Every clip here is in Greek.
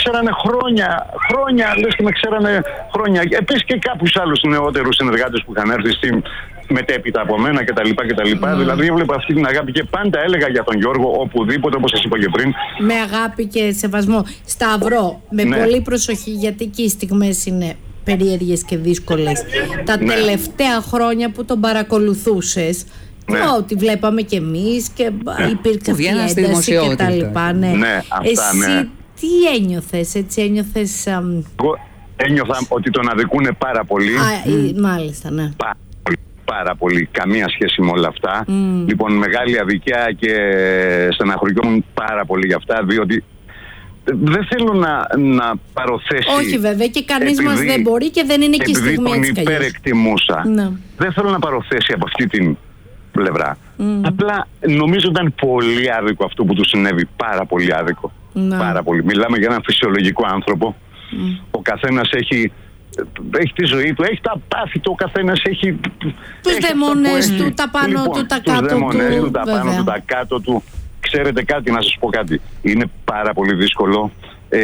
ξέρανε χρόνια, λες και με ξέρανε χρόνια. Επίσης και κάποιους άλλους νεότερους συνεργάτες που είχαν έρθει μετέπειτα από μένα κτλ. Δηλαδή έβλεπα αυτή την αγάπη και πάντα έλεγα για τον Γιώργο οπουδήποτε, όπως σας είπα και πριν. Με αγάπη και σεβασμό. Σταύρο, με πολύ προσοχή, γιατί και οι στιγμές είναι περίεργες και δύσκολες. Τα τελευταία χρόνια που τον παρακολουθούσες, ότι βλέπαμε κι εμείς και υπήρξε αυτή η ένταση και τα λοιπά. Εσύ τι ένιωθες, έτσι ένιωθες? Εγώ ένιωθα ότι τον αδικούνε πάρα πολύ. Μάλιστα, ναι. Πάρα πολύ, καμία σχέση με όλα αυτά. Λοιπόν, μεγάλη αδικιά και στεναχωριόμουν πάρα πολύ για αυτά, διότι δεν θέλω να παροθέσει. Όχι βέβαια, και κανείς μας δεν μπορεί και δεν είναι και η στιγμή έτσι. Επειδή τον υπερεκτιμούσα, δεν θέλω να παροθέσει από αυτή την πλευρά. Απλά νομίζω ήταν πολύ άδικο αυτό που του συνέβη, πάρα πολύ άδικο. Πάρα πολύ. Μιλάμε για έναν φυσιολογικό άνθρωπο. Ο καθένας έχει τη ζωή του, έχει τα πάθη του, ο καθένας έχει τους δαιμόνες του, τα πάνω του, τα κάτω του. Τους δαιμόνες του, τα πάνω του, τα κάτω του. Ξέρετε κάτι, να σας πω κάτι. Είναι πάρα πολύ δύσκολο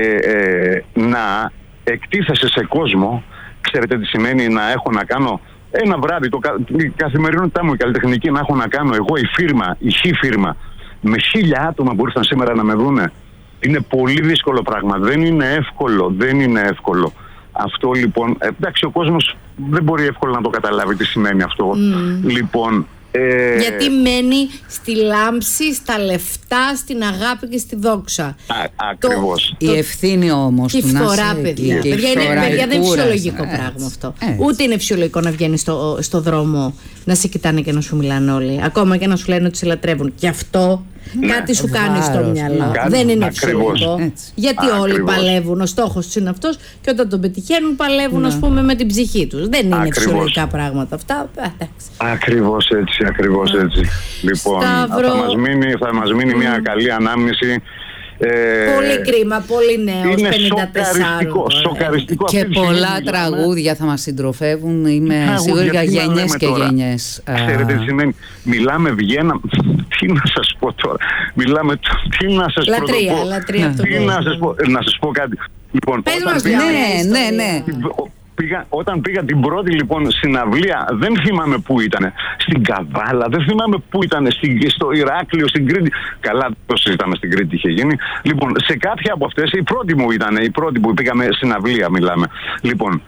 να εκτίθεσαι σε κόσμο. Ξέρετε τι σημαίνει να έχω να κάνω ένα βράδυ, η καθημερινότητά μου, η καλλιτεχνική, να έχω να κάνω εγώ η χ φίρμα με 1000 άτομα που ήρθαν σήμερα να με δούνε. Είναι πολύ δύσκολο πράγμα. Δεν είναι εύκολο. Αυτό λοιπόν, εντάξει, ο κόσμος δεν μπορεί εύκολα να το καταλάβει τι σημαίνει αυτό. Λοιπόν, γιατί μένει στη λάμψη, στα λεφτά, στην αγάπη και στη δόξα. Ακριβώς. Η ευθύνη όμως. Και η φθορά, παιδιά. Παιδιά, δεν είναι φυσιολογικό πράγμα αυτό. Ούτε είναι φυσιολογικό να βγαίνεις στο δρόμο, να σε κοιτάνε και να σου μιλάνε όλοι. Ακόμα και να σου λένε ότι σε λατρεύουν. Και αυτό κάτι σου κάνει στο μυαλό. Δεν είναι φυσιολογικό. Γιατί όλοι παλεύουν. Ο στόχος τους είναι αυτός, και όταν τον πετυχαίνουν, παλεύουν, ας πούμε, με την ψυχή τους. Δεν είναι φυσιολογικά πράγματα αυτά. Ακριβώς έτσι. Λοιπόν, θα μας μείνει μια καλή ανάμνηση. Πολύ κρίμα, πολύ νέος, είναι 54. Σοκαριστικό. Και πολλά τραγούδια θα μας συντροφεύουν, είμαι σίγουρη, για γενιές και γενιές. Ξέρετε τι σημαίνει? Μιλάμε, βγαίνα. Τι να σας πω τώρα? Μιλάμε, τι να σας πω? Λατρεία. Να σας πω κάτι. Λοιπόν, πες μας, ναι. Όταν πήγα την πρώτη λοιπόν συναυλία, δεν θυμάμαι πού ήταν. Στην Καβάλα, δεν θυμάμαι πού ήταν. Στο Ηράκλειο, στην Κρήτη. Καλά, το συζητάμε, στην Κρήτη είχε γίνει. Λοιπόν, σε κάποια από αυτές, η πρώτη μου ήταν, η πρώτη που πήγαμε συναυλία, μιλάμε. Λοιπόν,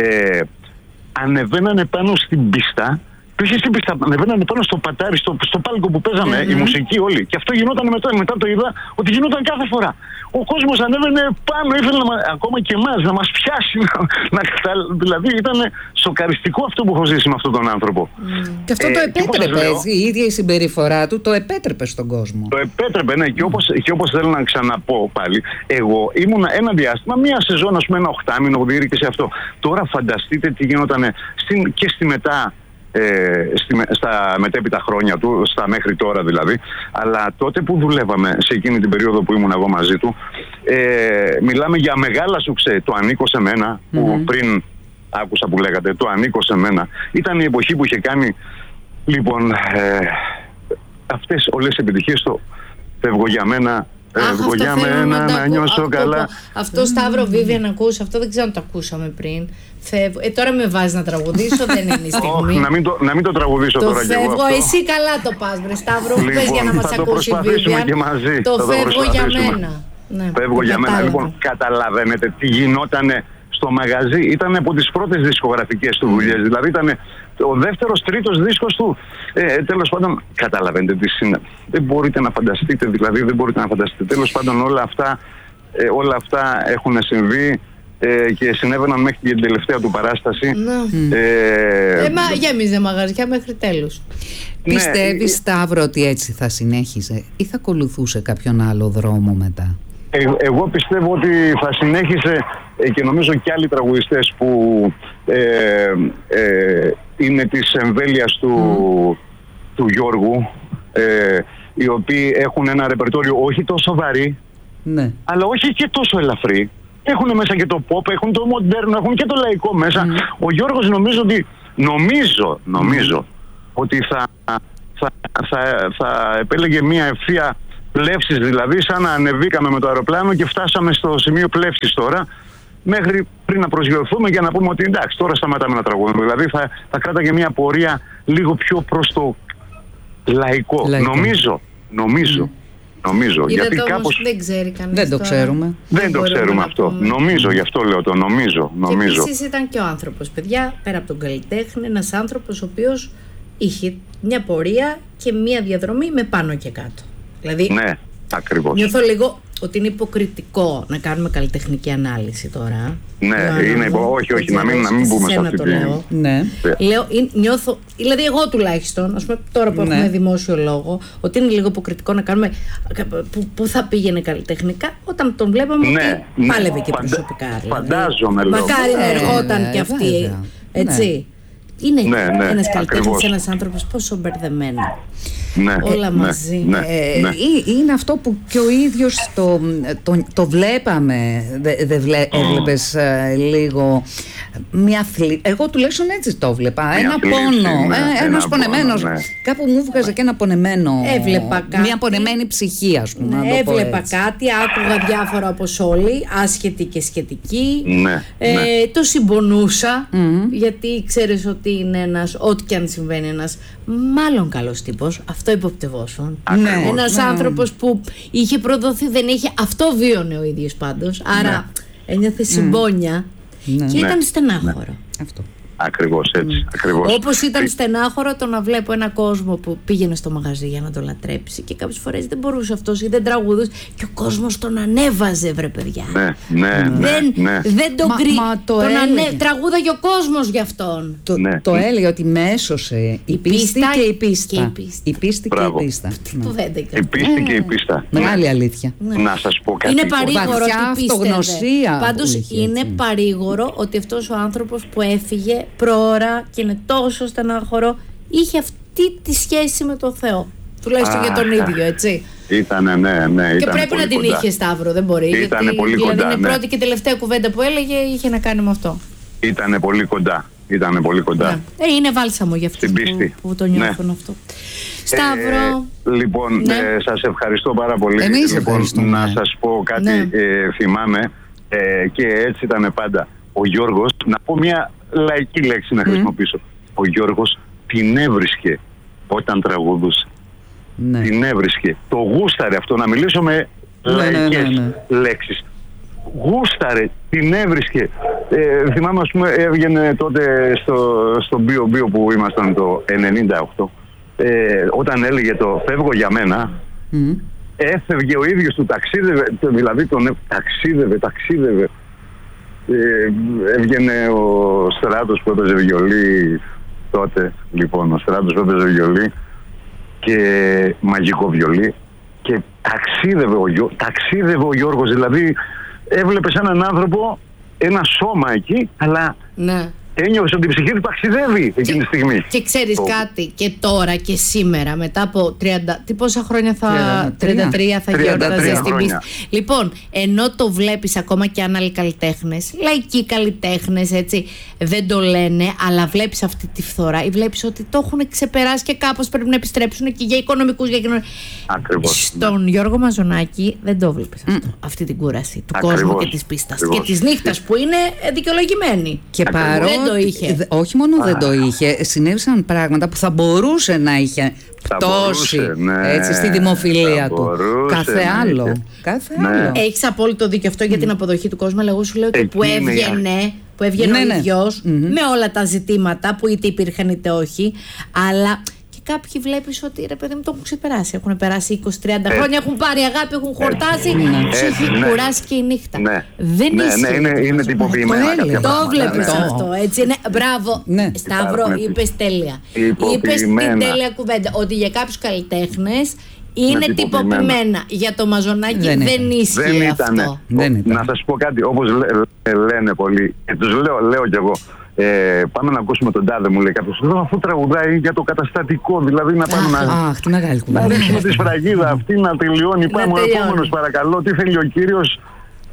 ανεβαίνανε πάνω στην πίστα. Όχι στην πίστα, ανεβαίνανε πάνω στο πατάρι, στο πάλκο που παίζαμε, η μουσική όλοι. Και αυτό γινόταν μετά το είδα ότι γινόταν κάθε φορά. Ο κόσμος ανέβαινε πάνω, ήθελε ακόμα και εμάς να μας πιάσει. Δηλαδή ήταν σοκαριστικό αυτό που έχω ζήσει με αυτόν τον άνθρωπο. Και αυτό το επέτρεπε, η ίδια η συμπεριφορά του το επέτρεπε στον κόσμο. Το επέτρεπε, ναι, και όπως θέλω να ξαναπώ πάλι, εγώ ήμουν ένα διάστημα, μία σεζόν, ας πούμε, ένα 8μηνο που διήρκε σε αυτό. Τώρα φανταστείτε τι γινόταν και στη μετά. Στα μετέπειτα χρόνια του, στα μέχρι τώρα δηλαδή, αλλά τότε που δουλεύαμε, σε εκείνη την περίοδο που ήμουν εγώ μαζί του, μιλάμε για μεγάλα σουξέ. Το ανήκω σε μένα, που πριν άκουσα που λέγατε, το ανήκω σε μένα, ήταν η εποχή που είχε κάνει λοιπόν αυτές όλες τις επιτυχίες. Το φεύγω για μένα, φεύγω για μένα, να νιώσω καλά. Αυτό, Σταύρο, Βίβια, να ακούσει αυτό, δεν ξέρω αν το ακούσαμε πριν. Τώρα με βάζει να τραγουδήσω, δεν είναι η στιγμή. Να μην το τραγουδήσω τώρα κι εγώ. Φεύγω, εσύ καλά το πας, βρε Σταύρο, λοιπόν, πες για να μας ακούσει η Βίβια. Το φεύγω για μένα. Φεύγω για μένα. Λοιπόν, καταλαβαίνετε τι γινότανε στο μαγαζί. Ήταν από τις πρώτες δισκογραφικές του δουλειές. Δηλαδή ήταν ο δεύτερος, τρίτος δίσκος του. Τέλος πάντων, καταλαβαίνετε τι είναι. Δεν μπορείτε να φανταστείτε, Τέλος πάντων, όλα αυτά έχουν συμβεί. Και συνέβαιναν μέχρι την τελευταία του παράσταση. Μα γέμιζε μαγαζιά μέχρι τέλους. Πιστεύεις, Σταύρο, ότι έτσι θα συνέχιζε ή θα ακολουθούσε κάποιον άλλο δρόμο μετά? Εγώ πιστεύω ότι θα συνέχισε, και νομίζω και άλλοι τραγουδιστές που είναι της εμβέλειας του Γιώργου, οι οποίοι έχουν ένα ρεπερτόριο όχι τόσο βαρύ, αλλά όχι και τόσο ελαφρύ. Έχουν μέσα και το pop, έχουν το μοντέρνο, έχουν και το λαϊκό μέσα. Ο Γιώργος νομίζω ότι θα επέλεγε μια ευθεία πλεύσης δηλαδή, σαν να ανεβήκαμε με το αεροπλάνο και φτάσαμε στο σημείο πλεύσης τώρα, μέχρι πριν να προσγειωθούμε για να πούμε ότι εντάξει, τώρα σταματάμε να τραγουδούμε. Δηλαδή θα κράταγε μια πορεία λίγο πιο προς το λαϊκό. Νομίζω. Γιατί κάπως δεν ξέρει κανείς. Δεν το ξέρουμε. Δεν το ξέρουμε αυτό. Νομίζω, γι' αυτό λέω το νομίζω. Και επίσης ήταν και ο άνθρωπος, παιδιά, πέρα από τον καλλιτέχνη, ένας άνθρωπος ο οποίος είχε μια πορεία και μια διαδρομή με πάνω και κάτω. Δηλαδή, ναι, ακριβώς. Νιώθω λίγο ότι είναι υποκριτικό να κάνουμε καλλιτεχνική ανάλυση τώρα. Ναι, είναι όχι, να μην μπούμε σε αυτή τη... Ναι. Λέω, νιώθω, δηλαδή εγώ τουλάχιστον, ας πούμε τώρα που έχουμε δημόσιο λόγο, ότι είναι λίγο υποκριτικό να κάνουμε που θα πήγαινε καλλιτεχνικά όταν τον βλέπαμε ότι πάλευε και προσωπικά. Φαντάζομαι. Μακάρι να ερχόταν και αυτή, έτσι. Είναι ένας καλλιτέχνης, ένας άνθρωπος πόσο μπερδεμένο. Όλα μαζί. Είναι αυτό που και ο ίδιος το βλέπαμε. Έβλεπες λίγο μια θλίψη. Εγώ τουλάχιστον έτσι το βλέπα. Ένα πόνο. Ένας πονεμένος. Κάπου μου βγάζε και ένα πονεμένο. Μια πονεμένη ψυχή, ας πούμε. Έβλεπα κάτι, άκουγα διάφορα όπως όλοι, άσχετη και σχετική. Το συμπονούσα, γιατί ξέρεις ότι είναι ένας, ό,τι και αν συμβαίνει, ένας μάλλον καλός τύπος. Αυτό υποπτευόσουν. Ένας άνθρωπος που είχε προδοθεί, δεν είχε. Αυτό βίωνε ο ίδιος πάντως. Άρα ένιωθε συμπόνια και ήταν στενάχωρο. Αυτό. Ακριβώς έτσι. Όπως ήταν στενάχωρο το να βλέπω ένα κόσμο που πήγαινε στο μαγαζί για να το λατρέψει και κάποιες φορές δεν μπορούσε αυτός ή δεν τραγουδούσε και ο κόσμος τον ανέβαζε, βρε παιδιά. Δεν τον κρύβει. Τραγούδαγε ο κόσμος γι' αυτόν. Το έλεγε ότι με έσωσε η πίστη και η πίστα. Η πίστη και η πίστα. Η πίστη και η πίστα. Μεγάλη αλήθεια. Να σας πω κάτι. Είναι παρήγορο ότι πίστευε. Πάντως είναι παρήγορο ότι αυτός ο άνθρωπος που έφυγε προώρα και είναι τόσο στενάχωρο, είχε αυτή τη σχέση με τον Θεό. Τουλάχιστον για τον ίδιο, έτσι. Ήτανε, ναι. Και πρέπει να την είχε, Σταύρο, δεν μπορεί. Ήτανε πολύ κοντά. Είναι η πρώτη και τελευταία κουβέντα που έλεγε, είχε να κάνει με αυτό. Ήτανε πολύ κοντά. Είναι βάλσαμο για αυτούς που το νιώθουν αυτό. Σταύρο. Λοιπόν, σας ευχαριστώ πάρα πολύ. Να σας πω κάτι, θυμάμαι και έτσι ήταν πάντα. Ο Γιώργος, να πω μια λαϊκή λέξη να χρησιμοποιήσω. Ο Γιώργος την έβρισκε όταν τραγουδούσε. Την έβρισκε. Το γούσταρε αυτό, να μιλήσω με λαϊκές λέξεις. Γούσταρε, την έβρισκε. Θυμάμαι, ας πούμε, έβγαινε τότε στο Bio που ήμασταν το 98. Όταν έλεγε το «Φεύγω για μένα», έφευγε ο ίδιος του, ταξίδευε, δηλαδή τον ταξίδευε. Έβγαινε ο Στράτος που έπαιζε βιολί τότε, λοιπόν, ο Στράτος που έπαιζε βιολί και μαγικό βιολί και ταξίδευε ο Γιώργος, δηλαδή έβλεπες έναν άνθρωπο, ένα σώμα εκεί, αλλά ένιωθες ότι η ψυχή του ταξιδεύει εκείνη τη στιγμή. Και ξέρεις κάτι, και τώρα και σήμερα, μετά από 30, πόσα χρόνια 33 θα γιορτάζει στην πίστη. Λοιπόν, ενώ το βλέπεις ακόμα και αν άλλοι καλλιτέχνες, λαϊκοί καλλιτέχνες, έτσι, δεν το λένε, αλλά βλέπεις αυτή τη φθορά ή βλέπεις ότι το έχουν ξεπεράσει και κάπως πρέπει να επιστρέψουν και για οικονομικούς, για κοινωνικούς. Ακριβώς. Στον Γιώργο Μαζονάκη δεν το βλέπεις αυτό, αυτή την κούραση του κόσμου και της πίστας και της νύχτας που είναι δικαιολογημένη. Και παρόλο το είχε. Όχι μόνο δεν το είχε, συνέβησαν πράγματα που θα μπορούσε να είχε πτώσει έτσι, στη δημοφιλία του. Κάθε άλλο. Έχεις απόλυτο δίκιο αυτό για την αποδοχή του κόσμου, αλλά εγώ σου λέω και που έβγαινε ο ίδιος με όλα τα ζητήματα που είτε υπήρχαν είτε όχι, αλλά κάποιοι βλέπεις ότι ρε παιδί μου το έχουν ξεπεράσει. Έχουν περάσει 20-30 χρόνια, έχουν πάρει αγάπη, έχουν χορτάσει. Τους έχει κουράσει και η νύχτα. Δεν είναι τυποποιημένα. Το βλέπεις αυτό, έτσι. Μπράβο, Σταύρο, είπες τέλεια. Είπες την τέλεια κουβέντα. Ότι για κάποιους καλλιτέχνες είναι τυποποιημένα. Για το Μαζονάκη δεν ίσχυε αυτό. Να σας πω κάτι, όπως λένε πολλοί, και τους λέω κι εγώ. Πάμε να ακούσουμε τον τάδε, μου λέει κάποιος. Αφού τραγουδάει για το καταστατικό, δηλαδή να πάμε να ρίξουμε τη σφραγίδα αυτή να τελειώνει. Πάμε ο επόμενος, παρακαλώ. Τι θέλει ο κύριος,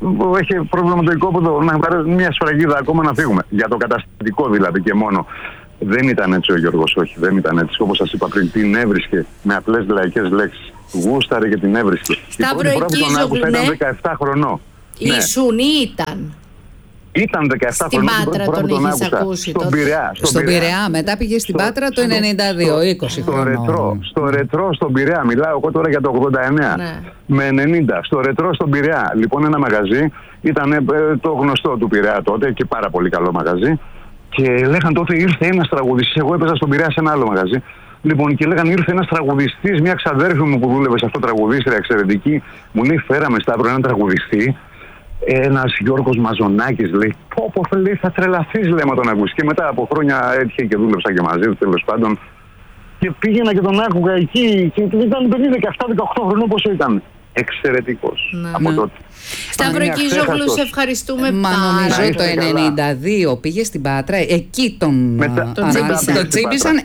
έχει πρόβλημα με το οικόπεδο, να πάρει μια σφραγίδα ακόμα να φύγουμε. Για το καταστατικό δηλαδή και μόνο. Δεν ήταν έτσι ο Γιώργος, όχι, δεν ήταν έτσι. Όπως σας είπα πριν, την έβρισκε με απλές λαϊκές λέξεις. Γούσταρε και την έβρισκε. Σταύρο, η πρώτη τον άκουσα ήταν 17 χρονών. Ήσουν ή ήταν? Ήταν 17 χρονών. Στην Πάτρα τον είχες ακούσει? Στον Πειραιά. Μετά πήγε στην Πάτρα το 92, 20 χρονών. Στο ρετρό στον Πειραιά. Μιλάω εγώ τώρα για το 89 με 90. Στο ρετρό στον Πειραιά. Λοιπόν, ένα μαγαζί. Ήταν το γνωστό του Πειραιά τότε και πάρα πολύ καλό μαγαζί. Και λέγαν τότε ήρθε ένας τραγουδιστής. Εγώ έπαιζα στον Πειραιά σε ένα άλλο μαγαζί. Λοιπόν, και λέγανε ήρθε ένας τραγουδιστής, μια ξαδέρφη μου που δούλευε σε αυτό, τραγουδίστρια εξαιρετική. Μου λέει, φέραμε Σταύρο έναν τραγουδιστή. Ένας Γιώργος Μαζονάκης, λέει, πω, λέει, θα τρελαθείς, λέει, με τον ακούσει. Και μετά από χρόνια έτυχε και δούλεψα και μαζί του, τέλος πάντων. Και πήγαινα και τον άκουγα εκεί. Και ήταν παιδί 17-18 χρονών, πόσο ήταν. Εξαιρετικός από τότε. Σταύρο Κίζογλου, σε ευχαριστούμε πάρα πολύ. Νομίζω το 92 πήγε στην Πάτρα, εκεί τον τσίπησαν.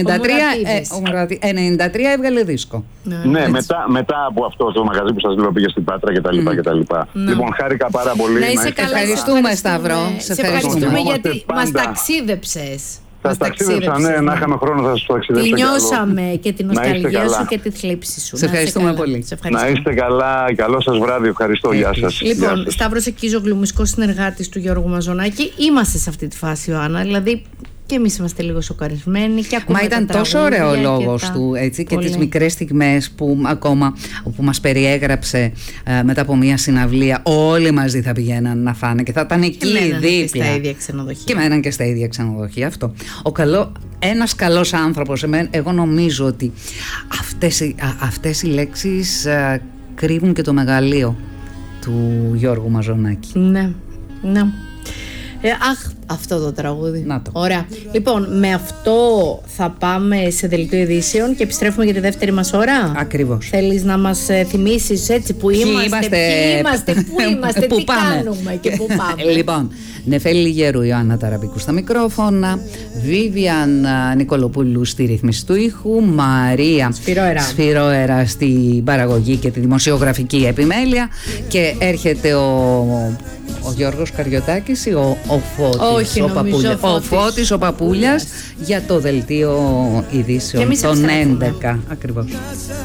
93 έβγαλε δίσκο. Ναι, μετά από αυτό το μαγαζί που σας λέω πήγε στην Πάτρα κτλ. Λοιπόν, χάρηκα πάρα πολύ. Σε ευχαριστούμε, Σταύρο. Σε ευχαριστούμε γιατί μας ταξίδεψες. Θα ταξίδεψα, ναι, να είχαμε χρόνο θα σας ταξιδέψω. Τη νιώσαμε και την νοσταλγία σου και τη θλίψη σου. Σε ευχαριστούμε πολύ. Να είστε καλά, καλό σας βράδυ, ευχαριστώ, γεια σας. Λοιπόν, Σταύρος Κίζογλου, μουσικός συνεργάτης του Γιώργου Μαζονάκη, είμαστε σε αυτή τη φάση, Ιωάννα, δηλαδή και εμείς είμαστε λίγο σοκαρισμένοι και ακούμε. Μα ήταν τόσο ωραίο ο λόγος του, έτσι, και τις μικρές στιγμές που ακόμα που μας περιέγραψε μετά από μια συναυλία. Όλοι μαζί θα πηγαίναν να φάνε και θα ήταν εκεί δίπλα. Και στα ίδια ξενοδοχεία. Και μέναν και στα ίδια ξενοδοχεία. Αυτό. Ένας καλός άνθρωπος, εγώ νομίζω ότι αυτές οι λέξεις κρύβουν και το μεγαλείο του Γιώργου Μαζονάκη. Ναι, ναι. Αυτό το τραγούδι. Να το. Ωραία. Λοιπόν, με αυτό θα πάμε σε δελτίο ειδήσεων και επιστρέφουμε για τη δεύτερη μας ώρα. Ακριβώς. Θέλεις να μας θυμίσεις έτσι που είμαστε, πού είμαστε, τι κάνουμε και πού πάμε. Λοιπόν, Νεφέλη Λιγερού, Ιωάννα Ταραμπίκου στα μικρόφωνα, Βίβιαν Νικολοπούλου στη ρύθμιση του ήχου, Μαρία Σφυρόερα στην παραγωγή και τη δημοσιογραφική επιμέλεια και έρχεται ο Γιώργος Καριωτάκης ή ο Φώτης ο Παπούλιας για το δελτίο ειδήσεων των 11 ακριβώς.